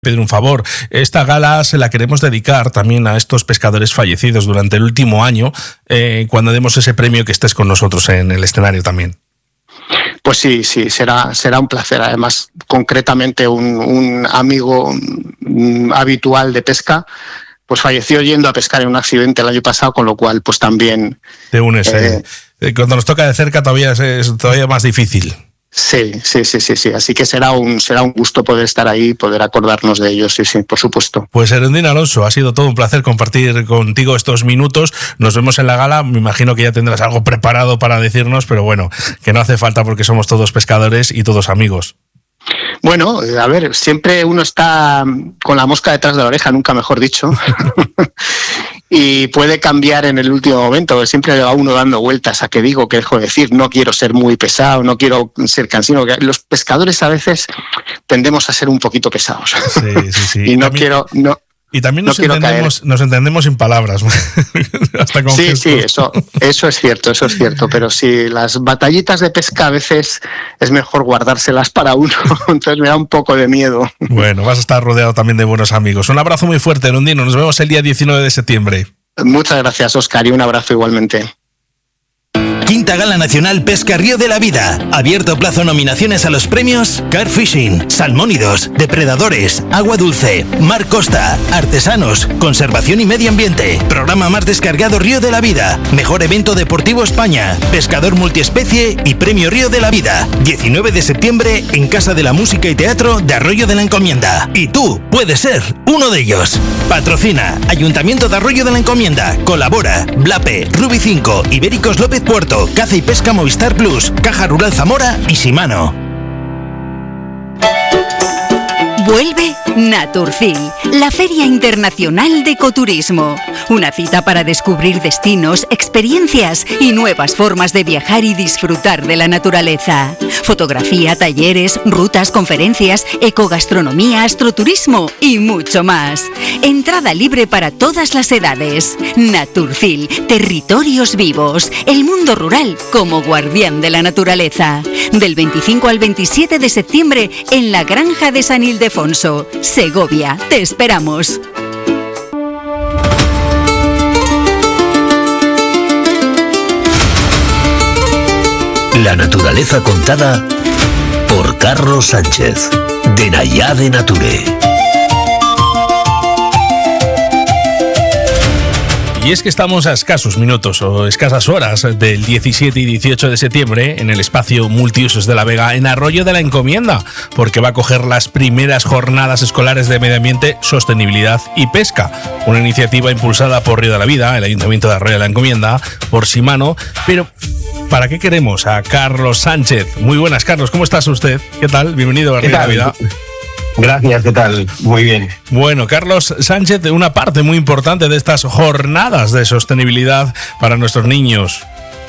pedir un favor. Esta gala se la queremos dedicar también a estos pescadores fallecidos durante el último año, cuando demos ese premio, que estés con nosotros en el escenario también. Pues sí, será un placer. Además, concretamente un amigo habitual de pesca pues falleció yendo a pescar en un accidente el año pasado, con lo cual pues también... Te unes. Cuando nos toca de cerca todavía es todavía más difícil. Sí. Así que será un gusto poder estar ahí, poder acordarnos de ellos, sí, por supuesto. Pues Erundin Alonso, ha sido todo un placer compartir contigo estos minutos. Nos vemos en la gala. Me imagino que ya tendrás algo preparado para decirnos, pero bueno, que no hace falta porque somos todos pescadores y todos amigos. Bueno, a ver, siempre uno está con la mosca detrás de la oreja, nunca mejor dicho. Y puede cambiar en el último momento, porque siempre va uno dando vueltas a qué digo, qué dejo de decir, no quiero ser muy pesado, no quiero ser cansino. Los pescadores a veces tendemos a ser un poquito pesados. Sí. Y Y también nos entendemos sin palabras. Hasta con gestos. Eso es cierto, pero sí, las batallitas de pesca a veces es mejor guardárselas para uno, entonces me da un poco de miedo. Bueno, vas a estar rodeado también de buenos amigos. Un abrazo muy fuerte, Erundino, nos vemos el día 19 de septiembre. Muchas gracias, Óscar, y un abrazo igualmente. Quinta Gala Nacional Pesca Río de la Vida. Abierto plazo nominaciones a los premios Car Fishing, Salmónidos, Depredadores, Agua Dulce, Mar Costa, Artesanos, Conservación y Medio Ambiente. Programa más descargado Río de la Vida. Mejor evento deportivo España. Pescador multiespecie y Premio Río de la Vida. 19 de septiembre en Casa de la Música y Teatro de Arroyo de la Encomienda. Y tú puedes ser uno de ellos. Patrocina Ayuntamiento de Arroyo de la Encomienda. Colabora Blape, Rubi 5, Ibéricos López Puerto, Caza y Pesca Movistar Plus, Caja Rural Zamora y Shimano. Vuelve Naturfil, la Feria Internacional de Ecoturismo. Una cita para descubrir destinos, experiencias y nuevas formas de viajar y disfrutar de la naturaleza. Fotografía, talleres, rutas, conferencias, ecogastronomía, astroturismo y mucho más. Entrada libre para todas las edades. Naturfil, territorios vivos, el mundo rural como guardián de la naturaleza. Del 25 al 27 de septiembre en la Granja de San Ildefonso, Segovia. Te esperamos. La naturaleza contada por Carlos Sánchez, de Nayade Nature. Y es que estamos a escasos minutos o escasas horas del 17 y 18 de septiembre en el espacio multiusos de La Vega, en Arroyo de la Encomienda, porque va a coger las primeras jornadas escolares de medio ambiente, sostenibilidad y pesca, una iniciativa impulsada por Río de la Vida, el Ayuntamiento de Arroyo de la Encomienda, por Shimano. Pero ¿para qué queremos a Carlos Sánchez? Muy buenas, Carlos, ¿cómo estás usted? ¿Qué tal? Bienvenido a Río de la Vida. Gracias, ¿qué tal? Muy bien. Bueno, Carlos Sánchez, una parte muy importante de estas jornadas de sostenibilidad para nuestros niños.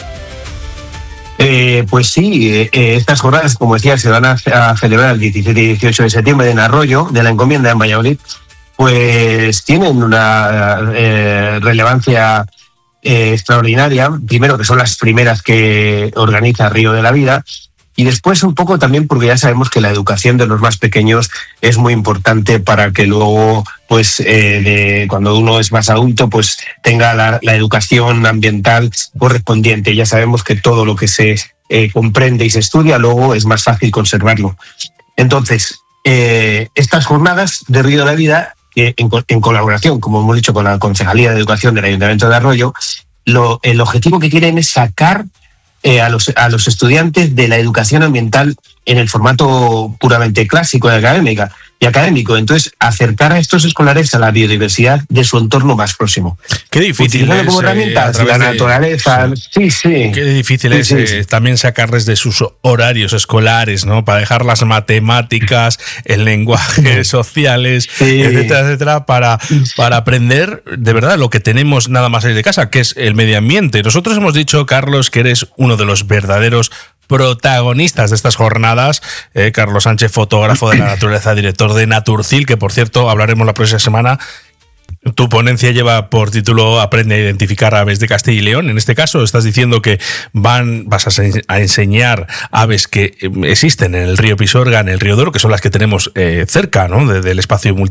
Pues sí, estas jornadas, como decía, se van a celebrar el 17 y 18 de septiembre en Arroyo de la Encomienda, en Valladolid, pues tienen una relevancia extraordinaria. Primero, que son las primeras que organiza Río de la Vida, y después un poco también porque ya sabemos que la educación de los más pequeños es muy importante para que luego, pues cuando uno es más adulto, pues tenga la educación ambiental correspondiente. Ya sabemos que todo lo que se comprende y se estudia luego es más fácil conservarlo. Entonces, estas jornadas de Río de la Vida, en colaboración, como hemos dicho, con la Concejalía de Educación del Ayuntamiento de Arroyo, el objetivo que quieren es sacar a los estudiantes de la educación ambiental en el formato puramente clásico y académico. Entonces, acercar a estos escolares a la biodiversidad de su entorno más próximo. Qué difícil es, como herramientas, la naturaleza. Sí. Qué difícil es también sacarles de sus horarios escolares, ¿no? Para dejar las matemáticas, el lenguaje, sociales, etcétera, para aprender de verdad lo que tenemos nada más salir de casa, que es el medio ambiente. Nosotros hemos dicho, Carlos, que eres uno de los verdaderos protagonistas de estas jornadas. Carlos Sánchez, fotógrafo de la naturaleza, director de Naturfil, que por cierto hablaremos la próxima semana. Tu ponencia lleva por título Aprende a identificar aves de Castilla y León. En este caso estás diciendo que vas a enseñar aves que existen en el río Pisuerga, en el río Douro, que son las que tenemos cerca, ¿no? Del espacio multiusos